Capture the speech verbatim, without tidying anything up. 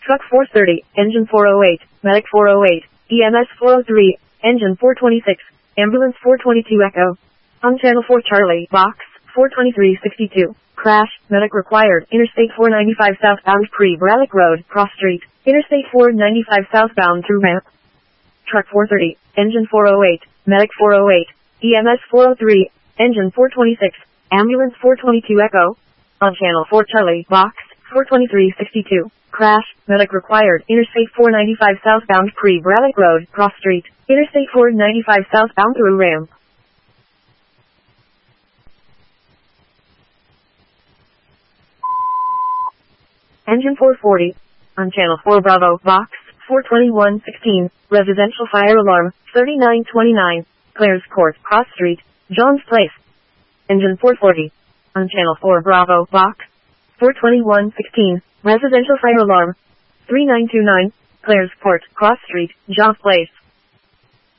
Truck four thirty, engine four oh eight, medic four oh eight, E M S four oh three, engine four twenty-six, ambulance four twenty-two Echo. On channel four Charlie, box, four twenty-three sixty-two. Crash, medic required, Interstate four ninety-five southbound Pre-Bralick Road, cross street, Interstate four ninety-five southbound through ramp. Truck four thirty, engine four oh eight, medic four oh eight, E M S four oh three, engine four twenty-six, ambulance four twenty-two Echo. On channel four Charlie, box, four twenty-three sixty-two. Crash, medic required, Interstate four ninety-five southbound Pre-Bralick Road, cross street, Interstate four ninety-five southbound through ramp. Engine four forty. On channel four Bravo, box, four twenty-one sixteen, residential fire alarm, thirty-nine twenty-nine, Claire's Court, cross street, John's Place. Engine four forty. On channel four Bravo, box, four twenty-one sixteen, residential fire alarm, three nine two nine, Claire's Court, cross street, John's Place.